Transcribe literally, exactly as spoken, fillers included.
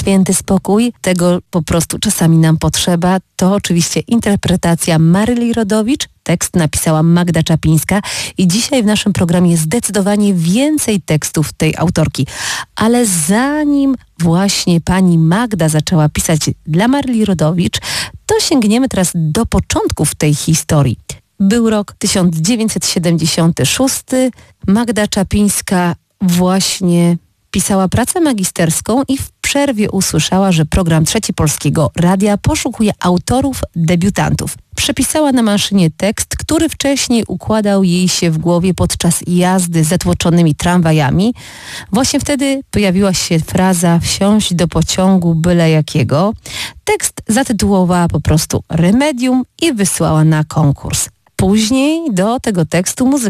święty spokój. Tego po prostu czasami nam potrzeba. To oczywiście interpretacja Maryli Rodowicz. Tekst napisała Magda Czapińska i dzisiaj w naszym programie jest zdecydowanie więcej tekstów tej autorki. Ale zanim właśnie pani Magda zaczęła pisać dla Maryli Rodowicz, to sięgniemy teraz do początków tej historii. Był rok tysiąc dziewięćset siedemdziesiąty szósty. Magda Czapińska właśnie pisała pracę magisterską i w przerwie usłyszała, że program Trzeci Polskiego Radia poszukuje autorów debiutantów. Przepisała na maszynie tekst, który wcześniej układał jej się w głowie podczas jazdy zatłoczonymi tramwajami. Właśnie wtedy pojawiła się fraza "wsiąść do pociągu byle jakiego". Tekst zatytułowała po prostu "Remedium" i wysłała na konkurs. Później do tego tekstu muzyka